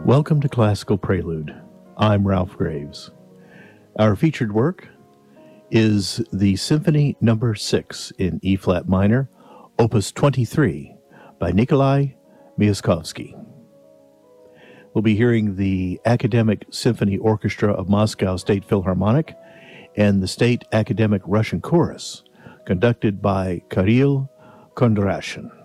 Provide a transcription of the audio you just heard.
Welcome to Classical Prelude. I'm Ralph Graves. Our featured work is the Symphony No. 6 in E-flat minor, Opus 23, by Nikolai Myaskovsky. We'll be hearing the Academic Symphony Orchestra of Moscow State Philharmonic and the State Academic Russian Chorus, conducted by Kirill Kondrashin.